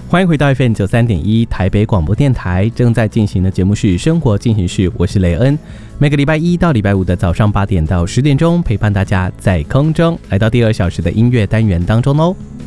欢迎回到 FM93.1 台北广播电台，正在进行的节目是生活进行式，我是雷恩。每个礼拜一到礼拜五的早上8点到10点钟，陪伴大家在空中来到第2小时的音乐单元当中哦。